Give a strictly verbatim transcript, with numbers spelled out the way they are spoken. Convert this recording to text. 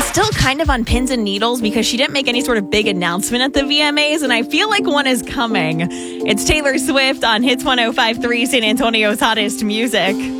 still kind of on pins and needles because she didn't make any sort of big announcement at the V M As, and I feel like one is coming. It's Taylor Swift on Hits one oh five point three, San Antonio's hottest music.